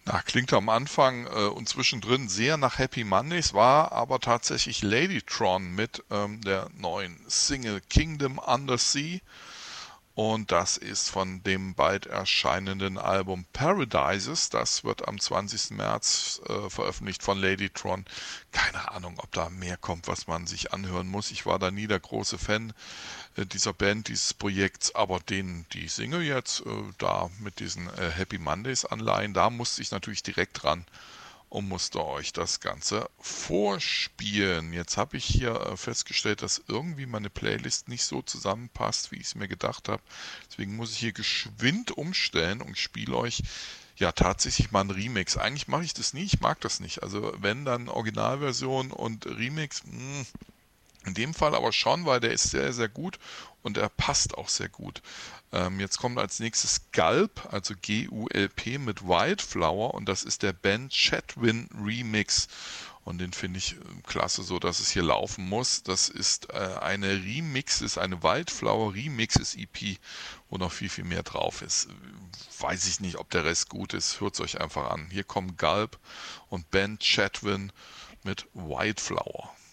Na, klingt am Anfang und zwischendrin sehr nach Happy Mondays, war aber tatsächlich Ladytron mit der neuen Single Kingdom Under Sea. Und das ist von dem bald erscheinenden Album Paradises. Das wird am 20. März veröffentlicht von Ladytron. Keine Ahnung, ob da mehr kommt, was man sich anhören muss. Ich war da nie der große Fan dieser Band, dieses Projekts, aber die Single jetzt, da mit diesen Happy Mondays Anleihen, da musste ich natürlich direkt ran und musste euch das Ganze vorspielen. Jetzt habe ich hier festgestellt, dass irgendwie meine Playlist nicht so zusammenpasst, wie ich es mir gedacht habe. Deswegen muss ich hier geschwind umstellen und spiele euch ja tatsächlich mal ein Remix. Eigentlich mache ich das nie, ich mag das nicht. Also wenn dann Originalversion und Remix, in dem Fall aber schon, weil der ist sehr, sehr gut und er passt auch sehr gut. Jetzt kommt als nächstes Gulp, also Gulp mit Wildflower, und das ist der Ben Chatwin Remix. Und den finde ich klasse, so dass es hier laufen muss. Das ist eine Wildflower Remixes EP, wo noch viel, viel mehr drauf ist. Weiß ich nicht, ob der Rest gut ist. Hört es euch einfach an. Hier kommen Gulp und Ben Chatwin mit Wildflower.